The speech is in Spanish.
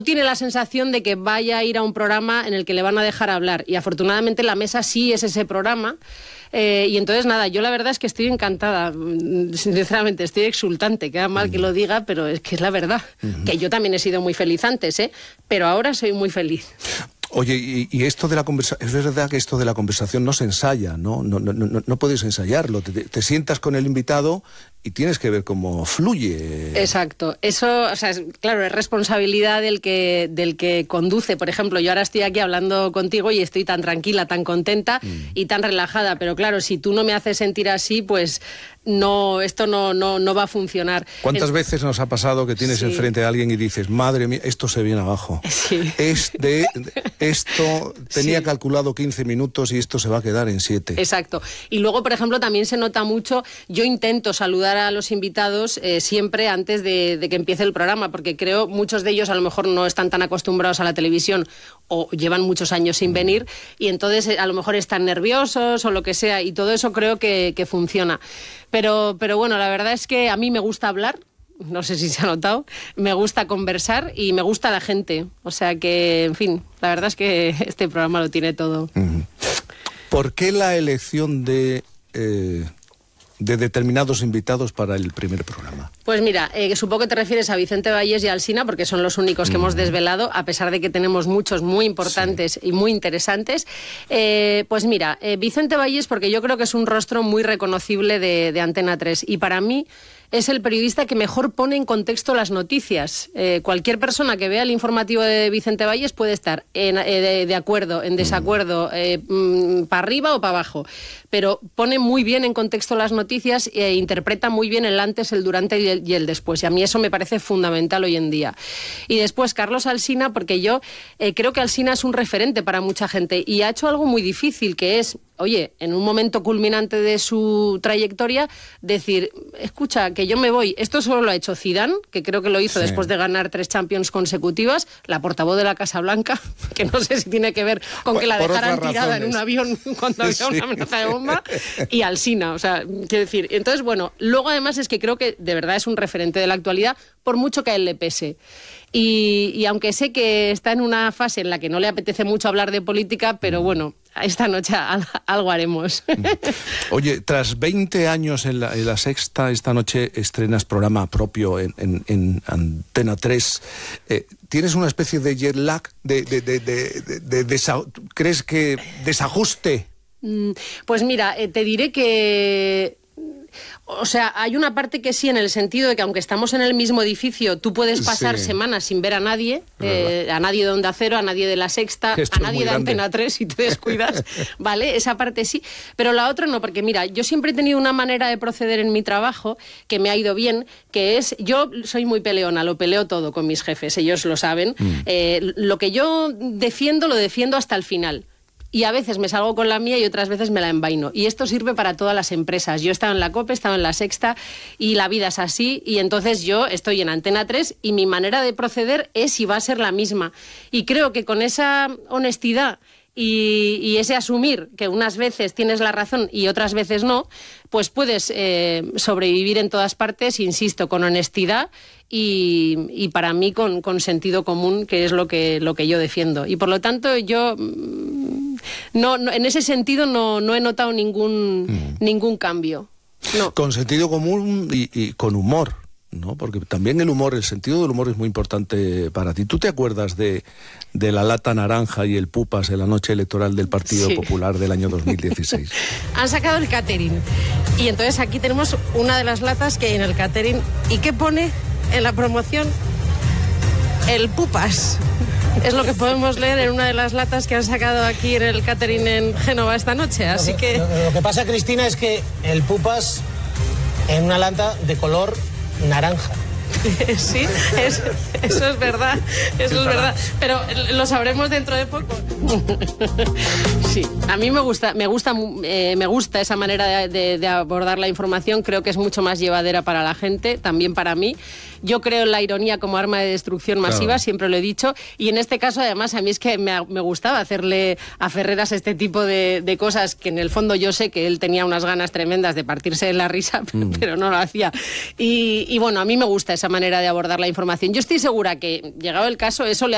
tiene la sensación de que vaya a ir a un programa en el que le van a dejar hablar, y afortunadamente La Mesa sí es ese programa. Y entonces nada, yo la verdad es que estoy encantada, sinceramente estoy exultante, queda mal que lo diga, pero es que es la verdad, que yo también he sido muy feliz antes, pero ahora soy muy feliz. Oye, y esto de la conversación, es verdad que esto de la conversación no se ensaya, ¿no? No puedes ensayarlo, te sientas con el invitado y tienes que ver cómo fluye. Exacto, eso, o sea, claro, es responsabilidad del que conduce. Por ejemplo, yo ahora estoy aquí hablando contigo y estoy tan tranquila, tan contenta y tan relajada, pero claro, si tú no me haces sentir así, pues no, esto no va a funcionar. ¿Cuántas veces nos ha pasado que tienes enfrente a alguien y dices, madre mía, esto se viene abajo? Sí. Esto tenía calculado 15 minutos y esto se va a quedar en 7. Exacto. Y luego, por ejemplo, también se nota mucho, yo intento saludar a los invitados siempre antes de que empiece el programa, porque creo muchos de ellos a lo mejor no están tan acostumbrados a la televisión o llevan muchos años sin venir y entonces a lo mejor están nerviosos o lo que sea, y todo eso creo que funciona. Pero bueno, la verdad es que a mí me gusta hablar, no sé si se ha notado, me gusta conversar y me gusta la gente. O sea que, en fin, la verdad es que este programa lo tiene todo. ¿Por qué la elección de determinados invitados para el primer programa? Pues mira, supongo que te refieres a Vicente Valles y a Alsina, porque son los únicos que hemos desvelado, a pesar de que tenemos muchos muy importantes y muy interesantes. Pues mira, Vicente Valles, porque yo creo que es un rostro muy reconocible de Antena 3, y para mí es el periodista que mejor pone en contexto las noticias. Cualquier persona que vea el informativo de Vicente Valles puede estar de acuerdo, en desacuerdo, para arriba o para abajo, pero pone muy bien en contexto las noticias e interpreta muy bien el antes, el durante y el después. Y a mí eso me parece fundamental hoy en día. Y después Carlos Alsina, porque yo creo que Alsina es un referente para mucha gente y ha hecho algo muy difícil, que es, oye, en un momento culminante de su trayectoria, decir, escucha, que yo me voy. Esto solo lo ha hecho Zidane, que creo que lo hizo después de ganar 3 Champions consecutivas, la portavoz de la Casa Blanca, que no sé si tiene que ver con que la dejaran tirada en un avión cuando había una amenaza de bomba, y Alsina, o sea, quiero decir. Entonces, bueno, luego además es que creo que de verdad es un referente de la actualidad, por mucho que a él le pese. Y aunque sé que está en una fase en la que no le apetece mucho hablar de política, pero bueno, esta noche algo haremos. Oye, tras 20 años en la Sexta, esta noche estrenas programa propio en Antena 3. ¿Tienes una especie de jet lag? ¿Crees que desajuste? Pues mira, te diré que... O sea, hay una parte que sí, en el sentido de que aunque estamos en el mismo edificio, tú puedes pasar semanas sin ver a nadie de Onda Cero, a nadie de la Sexta, a nadie de Antena 3 si te descuidas, ¿vale? Esa parte sí, pero la otra no, porque mira, yo siempre he tenido una manera de proceder en mi trabajo que me ha ido bien, que es, yo soy muy peleona, lo peleo todo con mis jefes, ellos lo saben, lo que yo defiendo, lo defiendo hasta el final. Y a veces me salgo con la mía y otras veces me la envaino. Y esto sirve para todas las empresas. Yo he estado en la COPE, he estado en la Sexta y la vida es así. Y entonces yo estoy en Antena 3 y mi manera de proceder es y va a ser la misma. Y creo que con esa honestidad y ese asumir que unas veces tienes la razón y otras veces no, pues puedes sobrevivir en todas partes, insisto, con honestidad y para mí con sentido común, que es lo que yo defiendo. Y por lo tanto yo no en ese sentido no he notado ningún cambio. No. Con sentido común y con humor, ¿no? Porque también el sentido del humor es muy importante para ti. ¿Tú te acuerdas de la lata naranja y el pupas en la noche electoral del Partido Popular del año 2016? Han sacado el catering y entonces aquí tenemos una de las latas que hay en el catering. ¿Y qué pone en la promoción? El pupas. Es lo que podemos leer en una de las latas que han sacado aquí en el catering en Génova esta noche, así que... Lo que pasa, Cristina, es que el pupas en una lata de color naranja. Sí, eso es verdad, eso es verdad. Pero lo sabremos dentro de poco. Sí, a mí me gusta esa manera de abordar la información. Creo que es mucho más llevadera para la gente, también para mí. Yo creo en la ironía como arma de destrucción masiva, siempre lo he dicho. Y en este caso, además, a mí es que me gustaba hacerle a Ferreras este tipo de cosas que en el fondo yo sé que él tenía unas ganas tremendas de partirse de la risa, pero no lo hacía. Y bueno, a mí me gusta esa manera de abordar la información. Yo estoy segura que, llegado el caso, eso le